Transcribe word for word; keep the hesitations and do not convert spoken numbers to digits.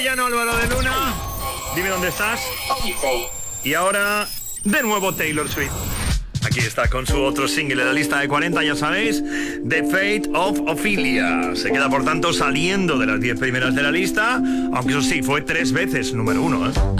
Castellano, Álvaro de Luna. Dime dónde estás. Y ahora, de nuevo Taylor Swift. Aquí está con su otro single de la lista de cuarenta, ya sabéis, The Fate of Ophelia. Se queda, por tanto, saliendo de las diez primeras de la lista, aunque eso sí, fue tres veces número uno, ¿eh?